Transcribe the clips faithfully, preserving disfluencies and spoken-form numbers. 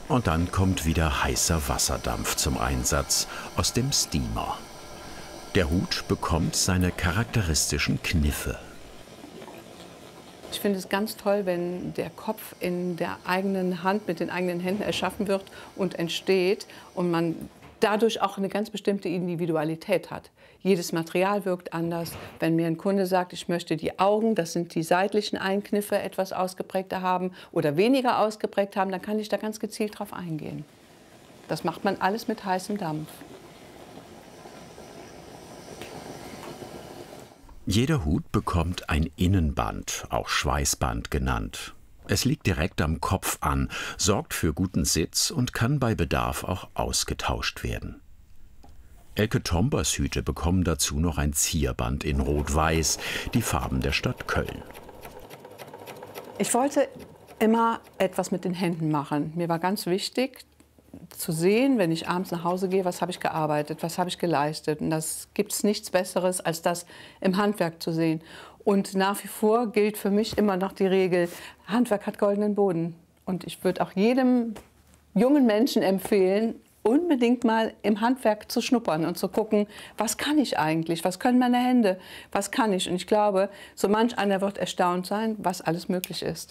Und dann kommt wieder heißer Wasserdampf zum Einsatz aus dem Steamer. Der Hut bekommt seine charakteristischen Kniffe. Ich finde es ganz toll, wenn der Kopf in der eigenen Hand, mit den eigenen Händen erschaffen wird und entsteht und man dadurch auch eine ganz bestimmte Individualität hat. Jedes Material wirkt anders. Wenn mir ein Kunde sagt, ich möchte die Augen, das sind die seitlichen Einkniffe, etwas ausgeprägter haben oder weniger ausgeprägt haben, dann kann ich da ganz gezielt drauf eingehen. Das macht man alles mit heißem Dampf. Jeder Hut bekommt ein Innenband, auch Schweißband genannt. Es liegt direkt am Kopf an, sorgt für guten Sitz und kann bei Bedarf auch ausgetauscht werden. Elke Tombers Hüte bekommen dazu noch ein Zierband in Rot-Weiß, die Farben der Stadt Köln. Ich wollte immer etwas mit den Händen machen. Mir war ganz wichtig zu sehen, wenn ich abends nach Hause gehe, was habe ich gearbeitet, was habe ich geleistet. Und das gibt es nichts Besseres, als das im Handwerk zu sehen. Und nach wie vor gilt für mich immer noch die Regel, Handwerk hat goldenen Boden. Und ich würde auch jedem jungen Menschen empfehlen, unbedingt mal im Handwerk zu schnuppern und zu gucken, was kann ich eigentlich, was können meine Hände, was kann ich. Und ich glaube, so manch einer wird erstaunt sein, was alles möglich ist.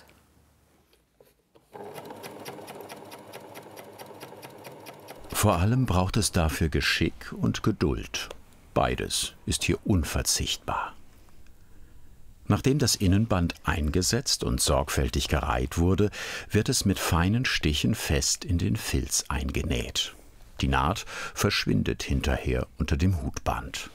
Vor allem braucht es dafür Geschick und Geduld. Beides ist hier unverzichtbar. Nachdem das Innenband eingesetzt und sorgfältig gereiht wurde, wird es mit feinen Stichen fest in den Filz eingenäht. Die Naht verschwindet hinterher unter dem Hutband.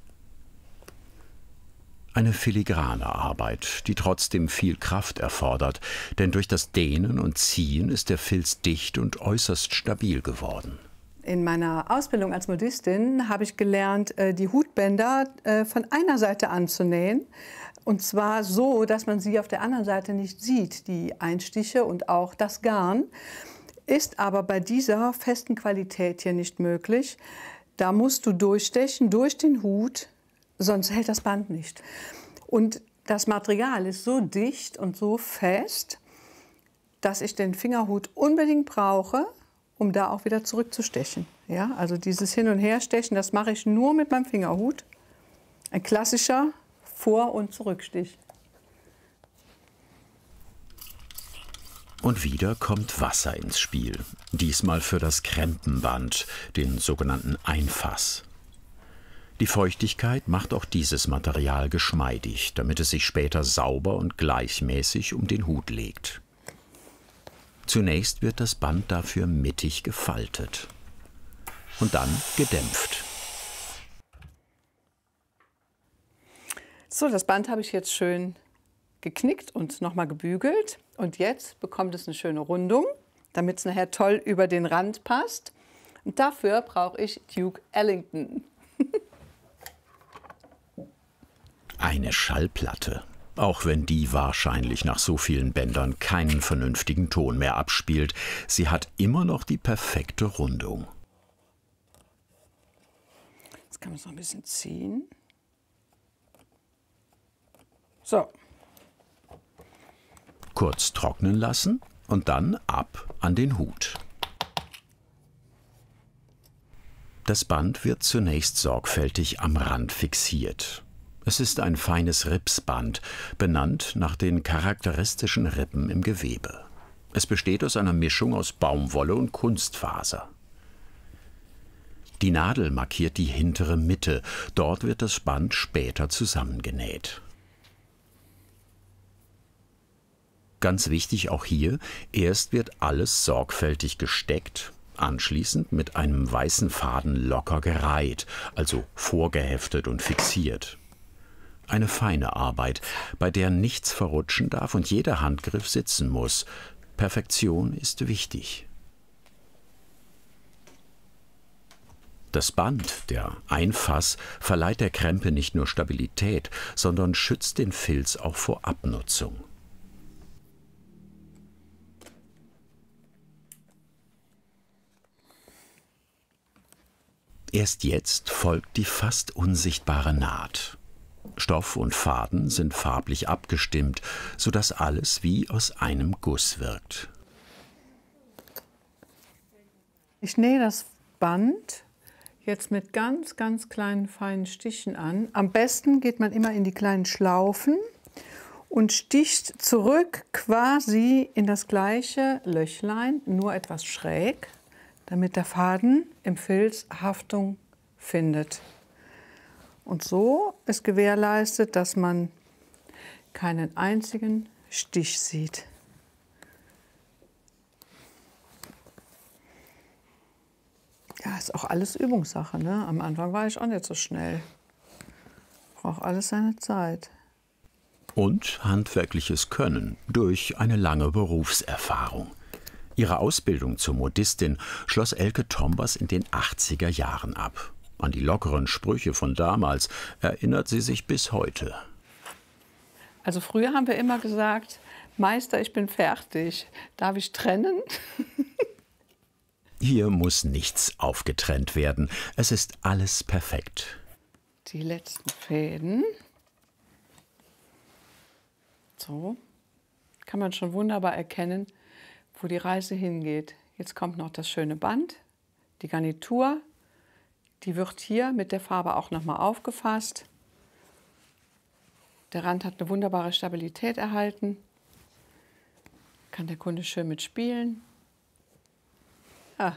Eine filigrane Arbeit, die trotzdem viel Kraft erfordert, denn durch das Dehnen und Ziehen ist der Filz dicht und äußerst stabil geworden. In meiner Ausbildung als Modistin habe ich gelernt, die Hutbänder von einer Seite anzunähen. Und zwar so, dass man sie auf der anderen Seite nicht sieht, die Einstiche und auch das Garn. Ist aber bei dieser festen Qualität hier nicht möglich. Da musst du durchstechen durch den Hut, sonst hält das Band nicht. Und das Material ist so dicht und so fest, dass ich den Fingerhut unbedingt brauche, um da auch wieder zurückzustechen. Ja, also dieses Hin- und Herstechen, das mache ich nur mit meinem Fingerhut. Ein klassischer Vor- und Zurückstich. Und wieder kommt Wasser ins Spiel, diesmal für das Krempenband, den sogenannten Einfass. Die Feuchtigkeit macht auch dieses Material geschmeidig, damit es sich später sauber und gleichmäßig um den Hut legt. Zunächst wird das Band dafür mittig gefaltet und dann gedämpft. So, das Band habe ich jetzt schön geknickt und nochmal gebügelt. Und jetzt bekommt es eine schöne Rundung, damit es nachher toll über den Rand passt. Und dafür brauche ich Duke Ellington. Eine Schallplatte, auch wenn die wahrscheinlich nach so vielen Bändern keinen vernünftigen Ton mehr abspielt. Sie hat immer noch die perfekte Rundung. Jetzt kann man es noch ein bisschen ziehen. So. Kurz trocknen lassen und dann ab an den Hut. Das Band wird zunächst sorgfältig am Rand fixiert. Es ist ein feines Ripsband, benannt nach den charakteristischen Rippen im Gewebe. Es besteht aus einer Mischung aus Baumwolle und Kunstfaser. Die Nadel markiert die hintere Mitte, dort wird das Band später zusammengenäht. Ganz wichtig auch hier, erst wird alles sorgfältig gesteckt, anschließend mit einem weißen Faden locker gereiht, also vorgeheftet und fixiert. Eine feine Arbeit, bei der nichts verrutschen darf und jeder Handgriff sitzen muss. Perfektion ist wichtig. Das Band, der Einfass, verleiht der Krempe nicht nur Stabilität, sondern schützt den Filz auch vor Abnutzung. Erst jetzt folgt die fast unsichtbare Naht. Stoff und Faden sind farblich abgestimmt, sodass alles wie aus einem Guss wirkt. Ich nähe das Band jetzt mit ganz, ganz kleinen, feinen Stichen an. Am besten geht man immer in die kleinen Schlaufen und sticht zurück quasi in das gleiche Löchlein, nur etwas schräg, damit der Faden im Filz Haftung findet. Und so ist gewährleistet, dass man keinen einzigen Stich sieht. Ja, ist auch alles Übungssache, ne? Am Anfang war ich auch nicht so schnell. Braucht alles seine Zeit. Und handwerkliches Können durch eine lange Berufserfahrung. Ihre Ausbildung zur Modistin schloss Elke Tombas in den achtziger Jahren ab. An die lockeren Sprüche von damals erinnert sie sich bis heute. Also früher haben wir immer gesagt, Meister, ich bin fertig. Darf ich trennen? Hier muss nichts aufgetrennt werden. Es ist alles perfekt. Die letzten Fäden. So, kann man schon wunderbar erkennen, wo die Reise hingeht. Jetzt kommt noch das schöne Band, die Garnitur. Die wird hier mit der Farbe auch nochmal aufgefasst. Der Rand hat eine wunderbare Stabilität erhalten. Kann der Kunde schön mitspielen. Ja.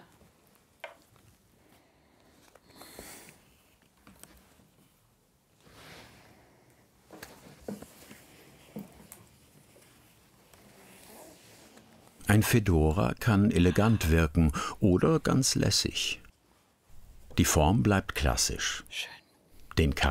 Ein Fedora kann elegant wirken oder ganz lässig. Die Form bleibt klassisch. Schön. Den